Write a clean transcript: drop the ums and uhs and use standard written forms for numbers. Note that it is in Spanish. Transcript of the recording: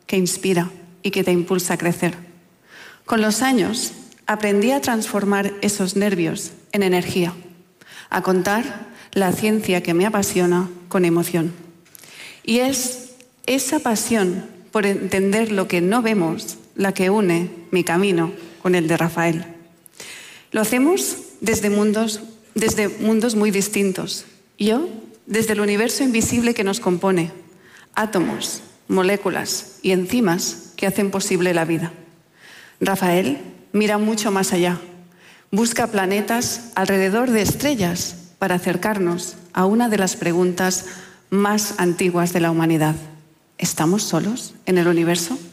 que inspira y que te impulsa a crecer. Con los años, aprendí a transformar esos nervios en energía, a contar la ciencia que me apasiona con emoción. Y es esa pasión por entender lo que no vemos la que une mi camino con el de Rafael. Lo hacemos desde mundos muy distintos. Yo, desde el universo invisible que nos compone, átomos, moléculas y enzimas que hacen posible la vida. Rafael mira mucho más allá. Busca planetas alrededor de estrellas para acercarnos a una de las preguntas más antiguas de la humanidad. ¿Estamos solos en el universo?